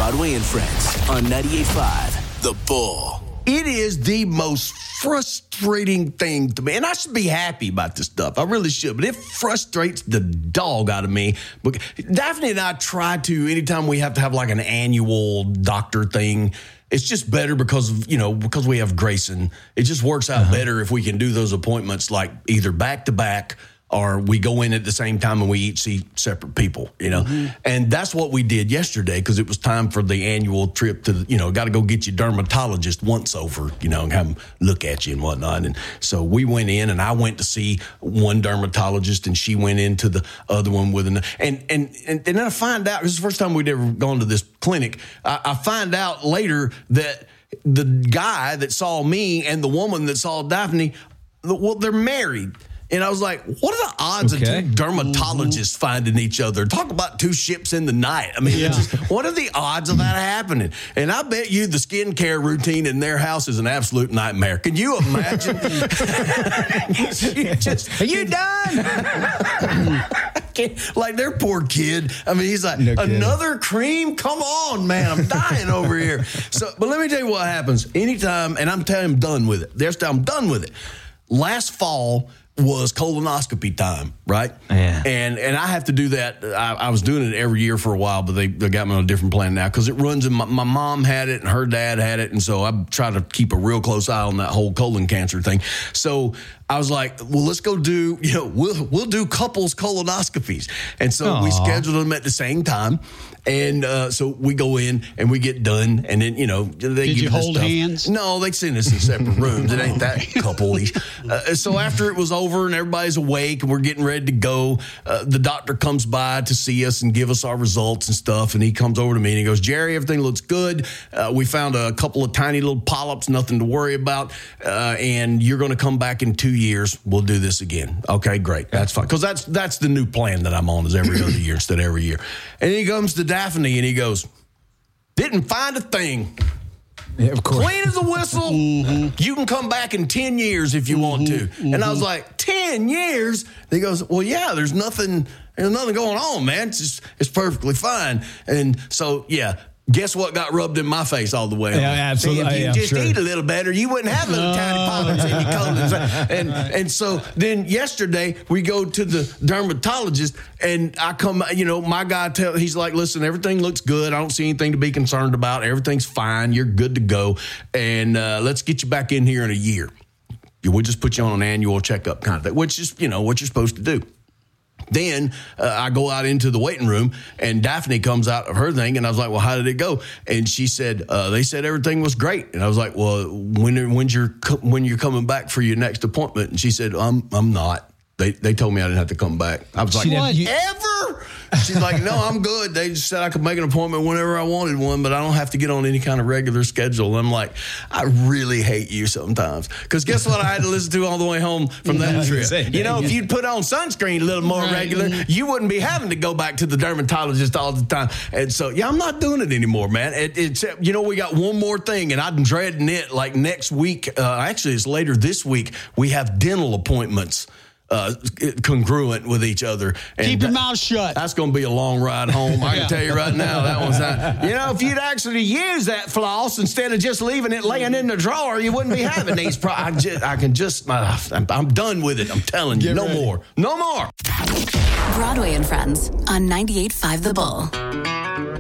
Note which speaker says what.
Speaker 1: Broadway and Friends on 98.5 The Bull.
Speaker 2: It is the most frustrating thing to me. And I should be happy about this stuff. I really should. But it frustrates the dog out of me. But Daphne and I try to, anytime we have to have like an annual doctor thing, it's just better because we have Grayson. It just works out better if we can do those appointments like either back to back or we go in at the same time and we each see separate people, And that's what we did yesterday because it was time for the annual trip to, got to go get your dermatologist once over, and have him look at you and whatnot. And so we went in and I went to see one dermatologist and she went into the other one with and then I find out, this is the first time we'd ever gone to this clinic. I find out later that the guy that saw me and the woman that saw Daphne, well, they're married. And I was like, what are the odds of two dermatologists finding each other? Talk about two ships in the night. I mean, what are the odds of that happening? And I bet you the skincare routine in their house is an absolute nightmare. Can you imagine?
Speaker 3: Are you done?
Speaker 2: Like their poor kid. I mean, he's like, another cream? Come on, man. I'm dying over here. But let me tell you what happens. Anytime, and I'm telling him I'm done with it. I'm done with it. Last fall was colonoscopy time, right?
Speaker 3: Yeah.
Speaker 2: And I have to do that. I was doing it every year for a while, but they got me on a different plan now because it runs in my mom had it and her dad had it. And so I try to keep a real close eye on that whole colon cancer thing. So I was like, well, let's go do, we'll do couples colonoscopies. And so we scheduled them at the same time. And so we go in and we get done. And then, they
Speaker 4: Did
Speaker 2: give
Speaker 4: you
Speaker 2: us
Speaker 4: hold
Speaker 2: stuff.
Speaker 4: hands?
Speaker 2: No, they send us in separate rooms. It ain't that couple-y. So after it was over and everybody's awake and we're getting ready to go, the doctor comes by to see us and give us our results and stuff. And he comes over to me and he goes, Jerry, everything looks good. We found a couple of tiny little polyps, nothing to worry about. And you're going to come back in 2 years. We'll do this again. Okay, great. That's fine. Because that's the new plan that I'm on is every other year instead of every year. And he comes to Daphne and he goes, didn't find a thing.
Speaker 3: Yeah, of course.
Speaker 2: Clean as a whistle. You can come back in 10 years if you want to. And I was like, 10 years? And he goes, well, yeah, there's nothing going on, man. It's perfectly fine. And so, yeah. Guess what got rubbed in my face all the way?
Speaker 3: Yeah, absolutely.
Speaker 2: See, if you just eat a little better, you wouldn't have little tiny polyps in your colon. And so then yesterday we go to the dermatologist and I come, my guy he's like, listen, everything looks good. I don't see anything to be concerned about. Everything's fine. You're good to go. And let's get you back in here in a year. We'll just put you on an annual checkup kind of thing, which is, what you're supposed to do. Then I go out into the waiting room and Daphne comes out of her thing and I was like, well, how did it go? And she said, they said everything was great. And I was like, well, when you're coming back for your next appointment? And she said, I'm not. They told me I didn't have to come back. I was like, whatever? She's like, no, I'm good. They just said I could make an appointment whenever I wanted one, but I don't have to get on any kind of regular schedule. I'm like, I really hate you sometimes. Because guess what I had to listen to all the way home from that trip? If you'd put on sunscreen a little more regular, you wouldn't be having to go back to the dermatologist all the time. And so, I'm not doing it anymore, man. We got one more thing, and I'm dreading it. Like next week, actually, it's later this week, we have dental appointments. Congruent with each other. And
Speaker 4: keep your mouth shut.
Speaker 2: That's going to be a long ride home. I can tell you right now, that one's not. If you'd actually use that floss instead of just leaving it laying in the drawer, you wouldn't be having these problems. I'm done with it. I'm telling you, no more. Broadway and Friends on 98.5 The Bull.